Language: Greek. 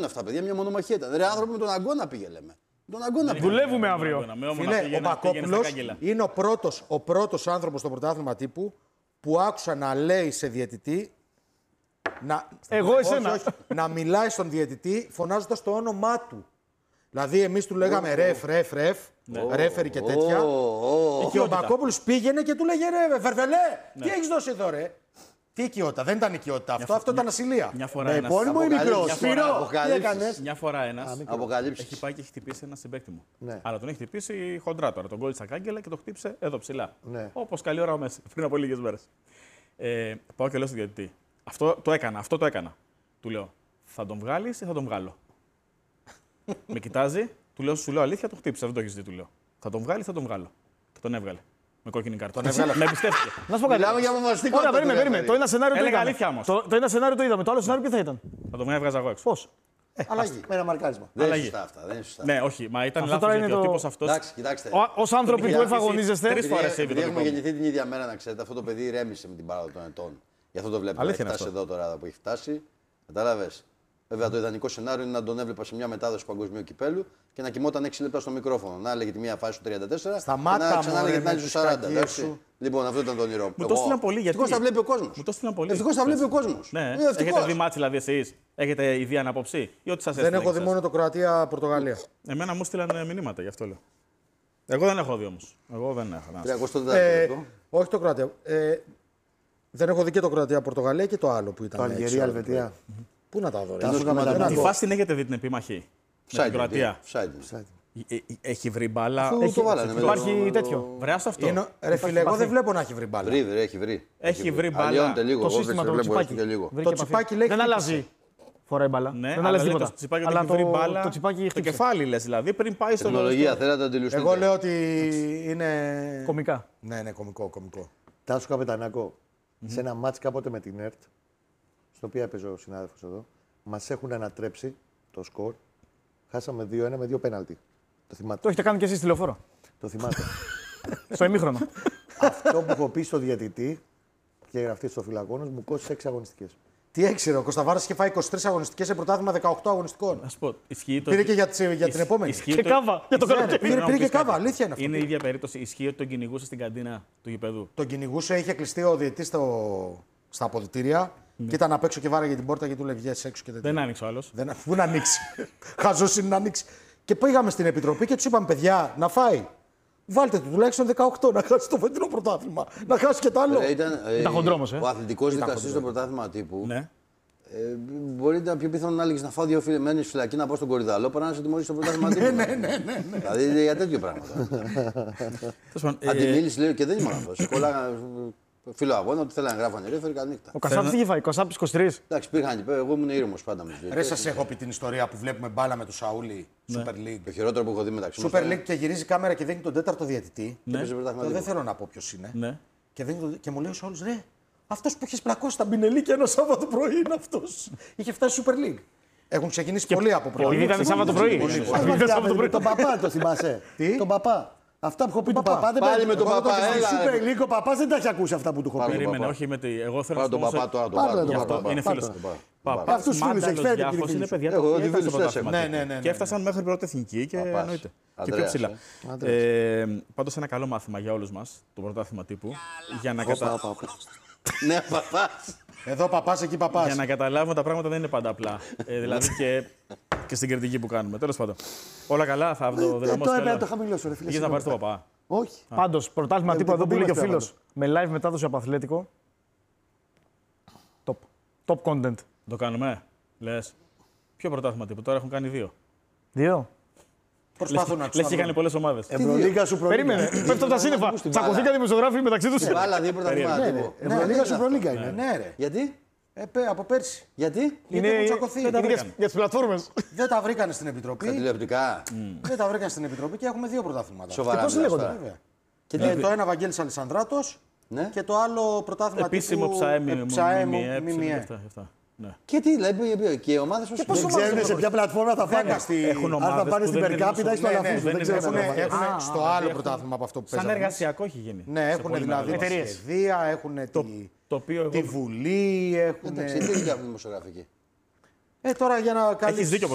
αυτά, παιδιά. Μια μονομαχία ήταν. Ρε άνθρωποι με τον Αγκώνα πήγε, λέμε. Τον Αγκώνα πήγε. Δουλεύουμε αύριο. Φίλε, ο Μπακόπουλος είναι ο πρώτος άνθρωπος στο πρωτάθλημα τύπου που άκουσα να λέει σε διαιτητή. Εγώ εσένα. Όχι, να μιλάει στον διαιτητή φωνάζοντας το όνομά του. Δηλαδή, εμείς του λέγαμε ρεφ, ρέφερι και τέτοια. Και ο Μπακόπουλος πήγαινε και του λέγε ρε, Βερβελέ, τι έχεις δώσει εδώ, ρε. Τι οικειότητα, δεν ήταν οικειότητα αυτό ήταν ασυλία. Μια φορά ένας. Επώνυμο ή μικρό. Σπύρο, τι έκανες. Μια φορά ένας έχει πάει και έχει χτυπήσει ένα συμπαίκτη μου. Ναι. Αλλά τον έχει χτυπήσει χοντρά τώρα. Τον κόλλησε κάγκελα και το χτύπησε εδώ ψηλά. Ναι. Όπως καλή ώρα ο Μέση, πριν από λίγες μέρες. Πάω και λέω στον διαιτητή. Αυτό το έκανα. Του λέω, θα τον βγάλεις ή θα τον βγάλω. Με κοιτάζει, σου λέω αλήθεια, το χτύπησα, δεν το έχεις δει, του λέω. Θα τον βγάλει ή θα τον βγάλω. Και τον έβγαλε. Με κόκκινη κάρτα. Με εμπιστεύτηκε. Να σου πω κάτι. Μιλάμε για αποφασιστικό. Ωραία, περίμενε. Το ένα σενάριο το είδαμε. Το ένα σενάριο το είδαμε. Το άλλο σενάριο ποιο θα ήταν. Θα τον έβγαζα εγώ έξω. Πώς. Αλλαγή. Με ένα μαρκάρισμα. Δεν είναι σωστά αυτά. Ναι, όχι, μα ήταν λάθος γιατί ο τύπος αυτός. Εντάξει, κοιτάξτε. Ως άνθρωποι που εφαγωνίζεστε. Τρεις φορές επειδή έχουμε γεννηθεί την ίδια μέρα, να ξέρετε, αυτό το παιδί ρέμισε με την παράδοση των ετών. Γι' αυτό το βλέπετε. Έχει φτάσει εδώ τώρα που έχει φτάσει. Κατάλαβες. Βέβαια, το ιδανικό σενάριο είναι να τον έβλεπα σε μια μετάδοση παγκοσμίου κυπέλου και να κοιμόταν 6 λεπτά στο μικρόφωνο. Να έλεγε τη μία φάση στο 34 Σταμάτα, και να ξανάλεγε την άλλη στο 40. Λοιπόν, αυτό ήταν το όνειρό μου. Μου το στείλαν πολύ. Ευτυχώς τα βλέπει ο κόσμος. Ευτυχώς τα βλέπει ο κόσμος. Ναι. Έχετε δει μάτς δηλαδή εσείς. Έχετε ιδέα να απόψη ή ό,τι σας έστειλε. Δεν έχω δει μόνο το Κροατία-Πορτογαλία. Εμένα μου στείλαν μηνύματα, γι' αυτό λέω. Εγώ δεν έχω δει όμως. Εγώ δεν έχω. Όχι το Κροατία. Δεν έχω δει και το Κροατία-Πορτογαλία και το άλλο που ήταν. Το Αλγερία-Ελβετία. Πού να τα δω, Τη φάση την έχετε δει την επίμαχη. Με την Κροατία. Έχει βρει μπάλα. Υπάρχει τέτοιο. Βρεάς αυτό. Ρε φίλε, εγώ δεν βλέπω να έχει βρει μπάλα. Έχει βρει μπάλα. Το σύστημα το τσιπάκι. Το τσιπάκι λέει. Δεν αλλάζει. Φοράει μπάλα. Δεν αλλάζει τίποτα. Το τσιπάκι έχει βρει μπάλα. Το τσιπάκι το κεφάλι λες δηλαδή πριν πάει στο τεχνολογία. Θέλατε να τελειώσετε. Εγώ λέω ότι είναι. Κομικά. Ναι, κομικό. Τάσο Καπετανάκο, σε ένα μάτς κάποτε με την ΕΡΤ, στο οποίο έπαιζε ο συνάδελφος εδώ, μας έχουν ανατρέψει το σκορ. Χάσαμε 2-1 με 2 πέναλτι. Το θυμάται. Το έχετε κάνει κι εσείς στη λεωφόρο. Το θυμάται. Στο ημίχρονο. Αυτό που έχω πει στο διαιτητή και γραφτεί στο φυλακόνος μου κόστησε 6 αγωνιστικές. Τι έξερε, ο Κωνσταβάρας είχε φάει 23 αγωνιστικές σε πρωτάθλημα 18 αγωνιστικών. Να σου πω, πήρε και για την επόμενη. Και κάβα. Για το καλοκαίρι. Πήρε και κάβα, αλήθεια είναι αυτό. Είναι η ίδια περίπτωση. Ισχύει ότι τον κυνηγούσε στην καντίνα του γηπέδου. Τον κυνηγούσε, είχε κλειστεί ο διαιτητής στα αποδυτήρια και ήταν απ' έξω και βάραγε την πόρτα και του λέγε έξω και δεν άνοιξε ο άλλος. Πού να ανοίξει. Χαζός είναι να ανοίξει. Και πήγαμε στην επιτροπή και του είπαμε, παιδιά, να φάει. Βάλτε του τουλάχιστον 18 να χάσει το φετινό πρωτάθλημα. Να χάσει και το άλλο. Ήταν χοντρόμος, Ο αθλητικός δικαστής στο πρωτάθλημα τύπου. Μπορεί να πιο πιθανό να έλεγε να φάω 2 μένει φυλακή να πάω στον Κορυδαλό παρά να σε τιμωρήσει στο πρωτάθλημα τύπου. Ναι. Δηλαδή για τέτοιο πράγματα. Αντιμίλησε λέει και δεν ήμουν αυτό. Φίλο αγώνα ότι θέλανε να γράφουν ρέφερ καλή νύχτα. Ο Κασάπης τι είχε φάει, 23. Εντάξει, πήγαν και εγώ ήμουν ήρεμος πάντα με τους. Ρε, σας έχω πει την ιστορία που βλέπουμε μπάλα με τον Σαούλη, Super League. Το χειρότερο που έχω δει μεταξύ μας. Super League και γυρίζει κάμερα και δίνει τον τέταρτο διαιτητή. Δεν θέλω να πω ποιος είναι. Και μου λέει ο Σαούλης, ρε, αυτός που είχε πλακώσει τα μπινελίκια ένα Σάββατο πρωί είναι αυτός. Είχε φτάσει Super League. Έχουν ξεκινήσει πολύ από πρωί. Επειδή ήταν Σάββατο πρωί. Τον παπά το θυμάσαι. Τον παπά. Αυτά που έχω πει του παπά δεν πάλι με τον παπά. Super League, ο παπάς δεν τα έχει ακούσει αυτά που του έχω πει. Περίμενε, όχι με τη. Εγώ θέλω να τον παπά τώρα. Είναι φίλος. Αυτούς φίλους έχεις φέρει την Διάφορος είναι παιδιά και έφτασαν μέχρι πρώτη εθνική και εννοείται. Και πιο ψηλά. Πάντως ένα καλό μάθημα για όλους μας, το πρωτάθλημα τύπου. Για να Ναι, παπάς. Εδώ παπάς, εκεί παπάς. Για να καταλάβουμε τα πράγματα δεν είναι πάντα απλά. Δηλαδή και στην κριτική που κάνουμε. Τέλος πάντων. Όλα καλά, θα το δυναμώσουμε. Τώρα το χαμηλώσω, ρε φίλε. Πήγες να πάρεις το παπά. Όχι. Πάντως, πρωτάθλημα τύπου εδώ που λέει και ο φίλος. Με live μετάδοση από Αθλέτικο. Top content. Το κάνουμε, λες. Ποιο πρωτάθλημα τύπου, τώρα έχουν κάνει 2. 2. Προσπαθούν να τους λες και είχαν πολλές ομάδες. Ευρωλίγα σου προλίγα. Περίμενε, πέφτουν από τα σύννεφα. Τσακωθήκαν οι δημοσιογράφοι μεταξύ τους. Βάλα 2 πρωταθλήματα τύπου. Ευρωλίγα σου προλίγα είναι. Ναι, ρε. Γιατί? Από πέρσι. Γιατί? Είναι για τις πλατφόρμες. Δεν τα βρήκανε στην Επιτροπή. Τηλεοπτικά. Δεν τα βρήκαν στην Επιτροπή και έχουμε 2 πρωταθλήματα. Σοβαρά. Πώς λέγονται? Το ένα Βαγγέλης Αλισανδράτος και το άλλο πρωτάθλημα επίσημο ΜΜΕ. Και τι, δηλαδή, και οι ομάδες πώς δεν ξέρουν σε ποια πλατφόρμα θα πάνε. Αν θα πάνε στην Περκάπιτα ή στο Αλαφούζο. Έχουν στο άλλο πρωτάθλημα από αυτό που παίζανε. Σαν εργασιακό έχει γίνει. Ναι, έχουν δηλαδή τη σχεδία, έχουν τη Βουλή. Εντάξει, τι δουλειά έχουν δημοσιογραφική. Τώρα για να κάνεις... Έχεις δίκιο.